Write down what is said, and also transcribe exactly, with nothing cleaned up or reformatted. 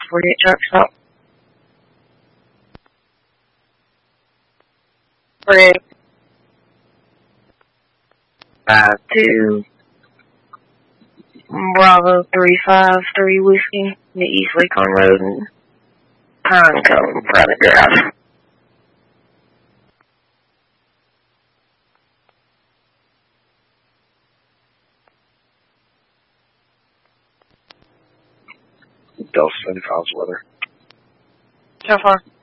forty-eight truck stop. Fred. Five two Bravo three five three Whiskey, the East Lacon Road and Pinecone Private Drive. Delta seventy-five's weather. How far?